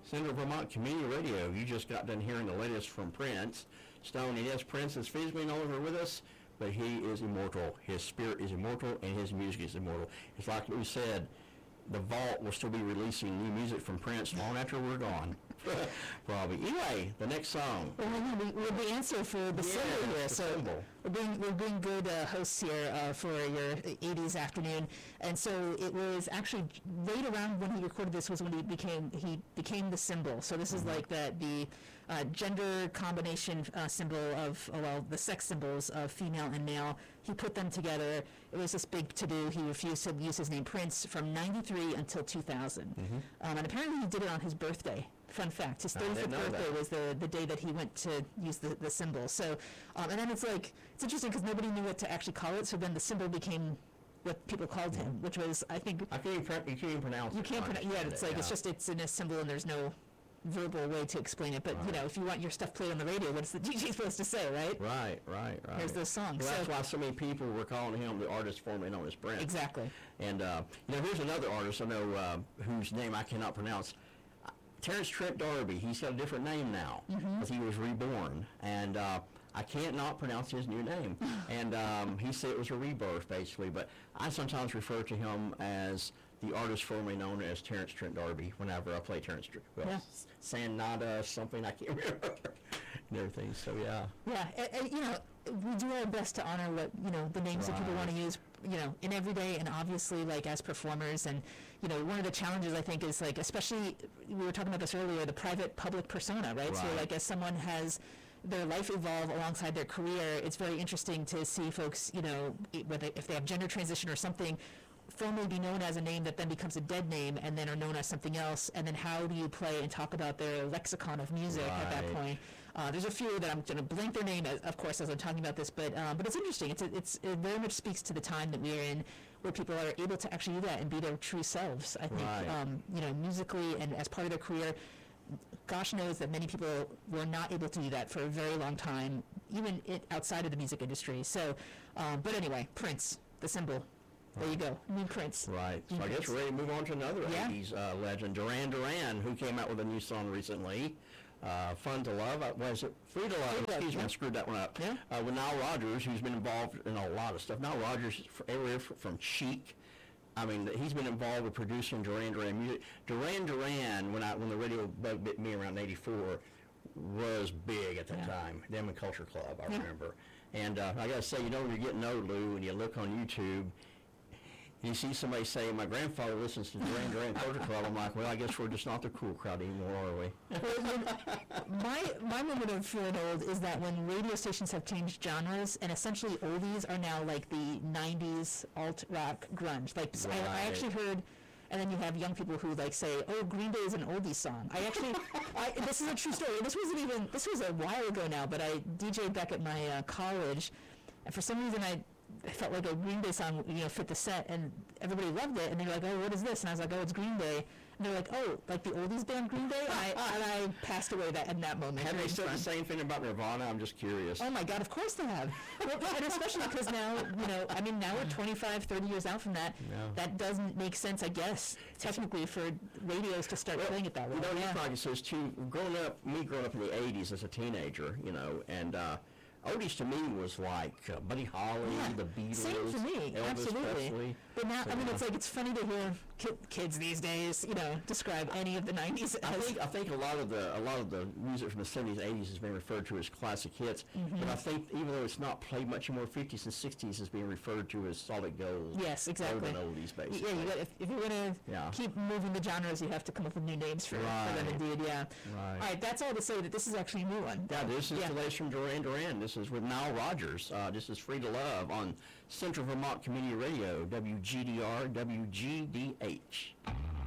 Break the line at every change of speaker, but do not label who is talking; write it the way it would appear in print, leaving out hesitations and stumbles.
Central Vermont Community Radio. You just got done hearing the latest from Prince. Stone, and yes, Prince is physically no longer with us, but he is immortal. His spirit is immortal, and his music is immortal. It's like we said, the Vault will still be releasing new music from Prince long after we're gone. Probably. Anyway, the next song.
Well, we'll be answer for the symbol here. So we're being good hosts here for your 80s afternoon. And so it was actually right around when he recorded this was when he became the symbol. So this is like the gender combination symbol of, the sex symbols of female and male. He put them together. It was this big to-do. He refused to use his name Prince from 93 until 2000. And apparently he did it on his birthday. Fun fact, his 35th birthday was the day that he went to use the symbol. So, and then it's interesting because nobody knew what to actually call it, so then the symbol became what people called him, which was, I think...
You can't even pronounce it.
You can't pronounce it. It's like, it's in a symbol and there's no verbal way to explain it. But, if you want your stuff played on the radio, what's the DJ supposed to say, right?
Right.
Here's those songs.
Well, that's why so many people were calling him the artist formerly known as Prince.
Exactly.
And, here's another artist I know whose name I cannot pronounce. Terrence Trent D'Arby. He's got a different name now because he was reborn, and I can't not pronounce his new name. And he said it was a rebirth, basically. But I sometimes refer to him as the artist formerly known as Terrence Trent D'Arby whenever I play Terrence Trent. Well, Sanada something, I can't remember. And everything. So yeah.
Yeah, and, we do our best to honor what the names that people want to use, in everyday and obviously like as performers. And one of the challenges I think is like, especially we were talking about this earlier, the private public persona, right? So like as someone has their life evolve alongside their career, it's very interesting to see folks, whether if they have gender transition or something, formerly be known as a name that then becomes a dead name and then are known as something else, and then how do you play and talk about their lexicon of music at that point? There's a few that I'm going to blank their name, of course, as I'm talking about this, but it's interesting. It very much speaks to the time that we're in, where people are able to actually do that and be their true selves. I think, musically and as part of their career, gosh knows that many people were not able to do that for a very long time, even outside of the music industry. So, but anyway, Prince, the symbol. There you go, new Prince.
Right. So I guess we're ready to move on to another 80s legend, Duran Duran, who came out with a new song recently, Fun to Love. Was it Free to Love? Excuse me, I screwed that one up. Yeah. With Nile Rodgers, who's been involved in a lot of stuff. Nile Rodgers, everywhere from Chic. I mean, he's been involved with producing Duran Duran music. Duran Duran, when the radio bug bit me around '84, was big at the time. Them and Culture Club, I remember. And I got to say, when you're getting old, Lou, and you look on YouTube, you see somebody say, my grandfather listens to Duran Duran Culture Club. I'm like, well, I guess we're just not the cool crowd anymore, are we?
My moment of feeling old is that when radio stations have changed genres, and essentially oldies are now like the 90s alt-rock grunge. Like, I actually heard... And then you have young people who like say, "Oh, Green Day is an oldie song." I actually, this is a true story. This was a while ago now, but I DJ'd back at my college, and for some reason I felt like a Green Day song, fit the set, and everybody loved it. And they're like, "Oh, what is this?" And I was like, "Oh, it's Green Day." And they're like, "Oh, like the oldies band Green Day?" And I passed away in that moment.
Have they said the same thing about Nirvana? I'm just curious.
Oh my God, of course they have. And especially because now, now we're 25, 30 years out from that. Yeah. That doesn't make sense, I guess, technically, for radios to start playing it that way.
You probably says too. Growing up in the '80s as a teenager, and. Oldies to me was like Buddy Holly, the Beatles,
same for me,
Elvis
absolutely.
Presley.
But now, it's funny to hear kids these days, describe any of the '90s.
I think a lot of the music from the '70s, '80s has been referred to as classic hits. But I think even though it's not played much more, '50s and '60s is being referred to as solid gold.
Yes, exactly.
Golden oldies, basically.
Yeah, if you're going to keep moving the genres, you have to come up with new names for them. Indeed, yeah. Right. All right, that's all to say that this is actually a new one.
Yeah, this is the latest from Duran Duran. This is with Nile Rodgers. This is Free to Love on Central Vermont Community Radio, WGDR, WGDH.